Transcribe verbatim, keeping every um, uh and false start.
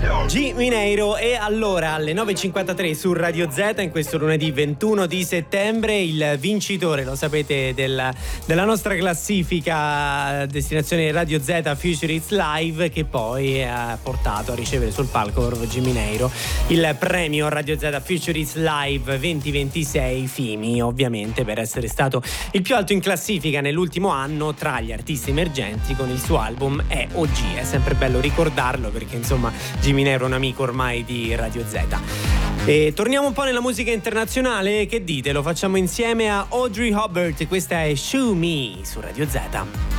G Mineiro. E allora alle nove e cinquantatré su Radio Z, in questo lunedì ventuno di settembre, il vincitore, lo sapete, del, della nostra classifica destinazione Radio Z Future Hits Live, che poi ha portato a ricevere sul palco G Mineiro il premio Radio Z Future Hits Live duemilaventisei FIMI, ovviamente per essere stato il più alto in classifica nell'ultimo anno tra gli artisti emergenti con il suo album E O G. È sempre bello ricordarlo perché insomma G Mineiro è un amico ormai di Radio Z. E torniamo un po' nella musica internazionale, che dite? Lo facciamo insieme a Audrey Hobart, questa è Show Me su Radio Z.